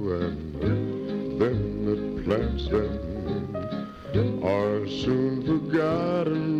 and then the plants them are soon forgotten.